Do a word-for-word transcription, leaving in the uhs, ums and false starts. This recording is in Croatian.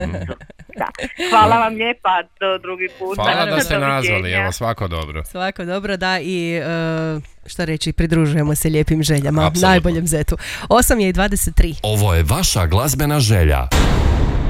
Da. Hvala vam lijepa, do drugi put. Hvala da ste Doviđenja. nazvali, evo svako dobro. Svako dobro, da, i uh, što reći, pridružujemo se lijepim željama, Apsolutno. najboljem zetu. osam je i dvadeset tri. Ovo je vaša glazbena želja.